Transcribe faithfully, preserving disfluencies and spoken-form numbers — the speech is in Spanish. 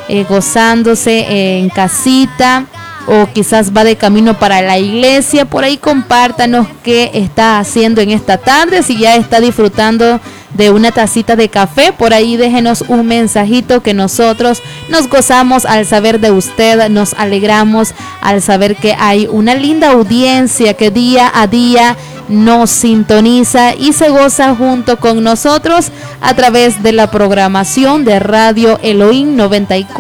eh, gozándose en casita, o quizás va de camino para la iglesia. Por ahí compártanos qué está haciendo en esta tarde, si ya está disfrutando de una tacita de café. Por ahí déjenos un mensajito, que nosotros nos gozamos al saber de usted, nos alegramos al saber que hay una linda audiencia que día a día nos sintoniza y se goza junto con nosotros a través de la programación de Radio Elohim noventa y cuatro